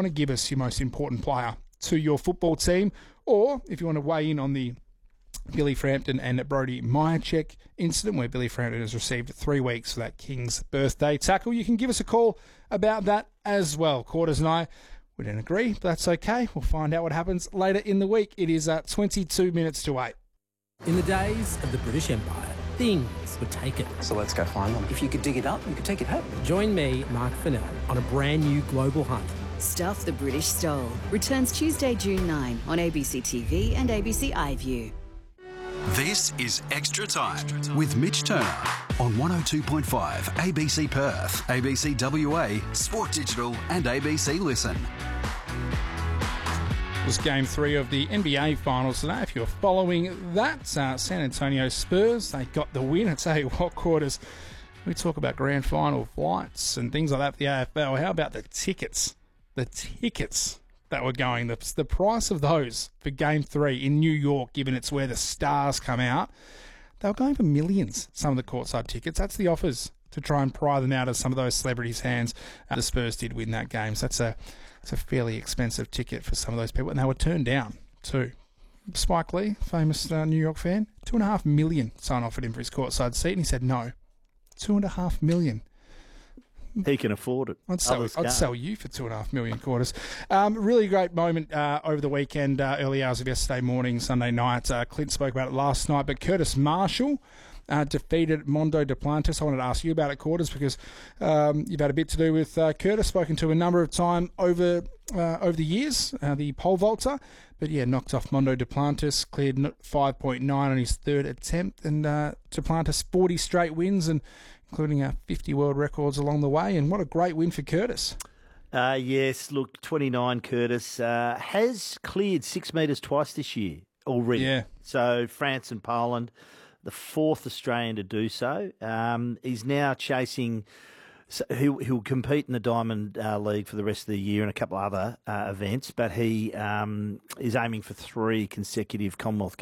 want to give us your most important player to your football team, or if you want to weigh in on the Billy Frampton and Brody Myercheck incident where Billy Frampton has received 3 weeks for that King's birthday tackle, you can give us a call about that as well. Quarters and I, we don't agree, but that's okay. We'll find out what happens later in the week. It is 22 minutes to 8. In the days of the British Empire, things were taken. So let's go find them. If you could dig it up, you could take it home. Join me, Mark Fennell, on a brand new global hunt. Stuff the British Stole returns Tuesday, June 9 on ABC TV and ABC iView. This is Extra Time with Mitch Turner on 102.5 ABC Perth, ABC WA, Sport Digital and ABC Listen. It was Game 3 of the NBA Finals today. If you're following that, San Antonio Spurs, they got the win. I tell you what, Quarters, we talk about grand final flights and things like that for the AFL. How about the tickets? The tickets that were going, the price of those for Game 3 in New York, given it's where the stars come out, they were going for millions, some of the courtside tickets. That's the offers to try and pry them out of some of those celebrities' hands. The Spurs did win that game, so it's a fairly expensive ticket for some of those people, and they were turned down too. Spike Lee, famous New York fan, $2.5 million someone offered him for his courtside seat, and he said no. $2.5 million. He can afford it. I'd sell you for $2.5 million. Quarters. Really great moment over the weekend, early hours of yesterday morning, Sunday night. Clint spoke about it last night, but Curtis Marshall defeated Mondo Duplantis. I wanted to ask you about it, Quarters, because you've had a bit to do with Curtis, spoken to a number of times over the years, the pole vaulter. But yeah, knocked off Mondo Duplantis, cleared 5.9 on his third attempt, and Duplantis 40 straight wins, and including 50 world records along the way. And what a great win for Curtis. Yes, look, 29 Curtis has cleared 6 metres twice this year already. Yeah. So France and Poland, the 4th Australian to do so. He's now chasing... So he'll compete in the Diamond League for the rest of the year and a couple of other events, but he is aiming for 3 consecutive Commonwealth